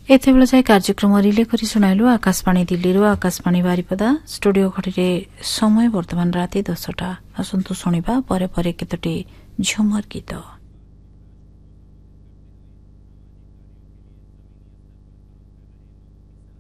एतेबेला जाय कार्यक्रम रिले करी सुनाइलु आकाशवाणी दिल्लीରୁ आकाशवाणी बारिपदा स्टूडियो घड़ीरे समय वर्तमान राति 10टा। आसंतु शुणिबा परे परे केतोटी झुमर गीत।